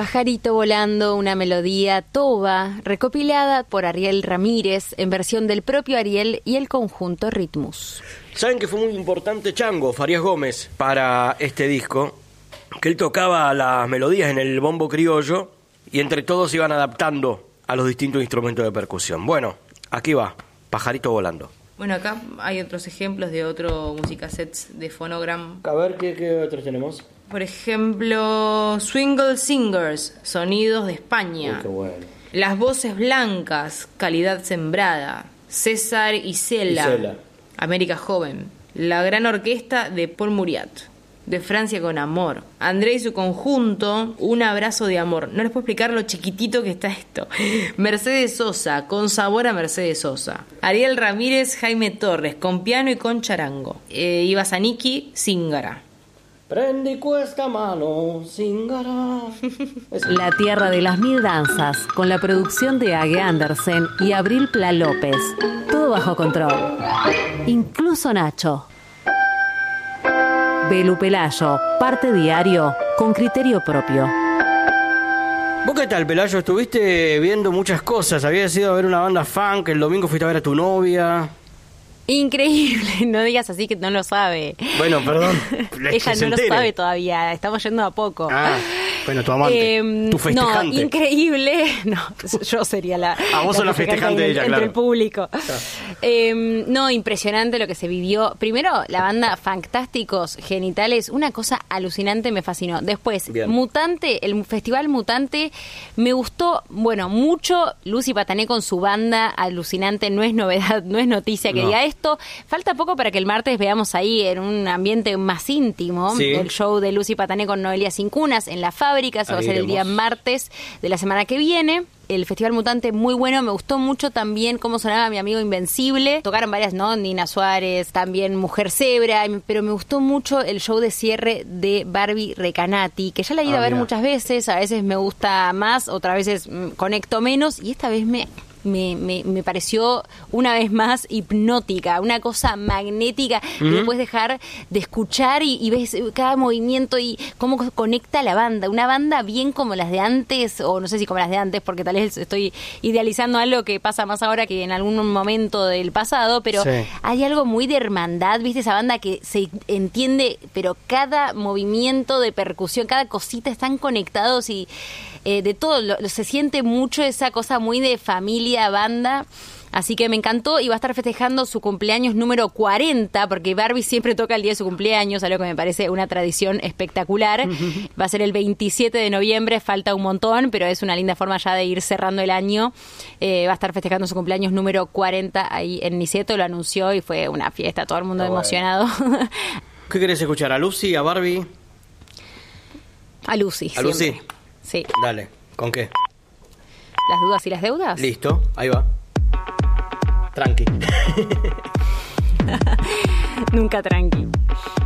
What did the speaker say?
Pajarito volando, una melodía toba, recopilada por Ariel Ramírez en versión del propio Ariel y el conjunto Ritmus. Saben que fue muy importante Chango Farías Gómez para este disco, que él tocaba las melodías en el bombo criollo y entre todos iban adaptando a los distintos instrumentos de percusión. Bueno, aquí va, Pajarito volando. Bueno, acá hay otros ejemplos de otros musicasets de Phonogram. A ver, ¿qué otros tenemos? Por ejemplo, Swingle Singers, Sonidos de España. Qué bueno. Las Voces Blancas, Calidad Sembrada. César Isela, América Joven. La Gran Orquesta de Paul Muriat. De Francia con Amor. André y su conjunto, Un Abrazo de Amor. No les puedo explicar lo chiquitito que está esto. Mercedes Sosa, con sabor a Mercedes Sosa. Ariel Ramírez, Jaime Torres, con piano y con charango. Iba Zaniki, Zingara. Prendi cuesta mano, Zingara. La Tierra de las Mil Danzas, con la producción de Age Andersen y Abril Pla López. Todo bajo control. Incluso Nacho. Belu Pelayo, parte diario, con criterio propio. ¿Vos qué tal, Pelayo? Estuviste viendo muchas cosas. Habías ido a ver una banda funk, el domingo fuiste a ver a tu novia. Increíble, no digas así que no lo sabe. Bueno, perdón. Ella no lo sabe todavía, estamos yendo a poco. Bueno, tu amante, tu festejante. No, increíble. No, yo sería la... vos sos la festejante de ella, entre claro. el público. Claro. No, impresionante lo que se vivió. Primero, la banda Fantásticos Genitales, una cosa alucinante, me fascinó. Después, Bien. Mutante, el Festival Mutante, me gustó, bueno, mucho. Lucy Patané con su banda, alucinante, no es novedad, no es noticia que diga esto. Falta poco para que el martes veamos ahí en un ambiente más íntimo el show de Lucy Patané con Noelia Cincunas en la Fábrica. Se va a hacer el día martes de la semana que viene. El Festival Mutante muy bueno, me gustó mucho también cómo sonaba Mi Amigo Invencible. Tocaron varias, ¿no? Nina Suárez, también Mujer Zebra, pero me gustó mucho el show de cierre de Barbie Recanati, que ya la he ido a ver muchas veces me gusta más, otras veces conecto menos, y esta vez me pareció una vez más hipnótica, una cosa magnética que no puedes dejar de escuchar y ves cada movimiento y cómo conecta la banda, una banda bien como las de antes, o no sé si como las de antes porque tal vez estoy idealizando algo que pasa más ahora que en algún momento del pasado, pero hay algo muy de hermandad, viste, esa banda que se entiende, pero cada movimiento de percusión, cada cosita están conectados y de todo, se siente mucho esa cosa muy de familia, banda, así que me encantó y va a estar festejando su cumpleaños número 40, porque Barbie siempre toca el día de su cumpleaños, algo que me parece una tradición espectacular. Va a ser el 27 de noviembre, falta un montón, pero es una linda forma ya de ir cerrando el año. Va a estar festejando su cumpleaños número 40 ahí en Niceto, lo anunció y fue una fiesta, todo el mundo emocionado. ¿Qué querés escuchar? ¿A Lucy, a Barbie? A Lucy. ¿A Lucy? Siempre. Sí. Dale, ¿con qué? ¿Las dudas y las deudas? Listo, ahí va. Tranqui. Nunca tranqui.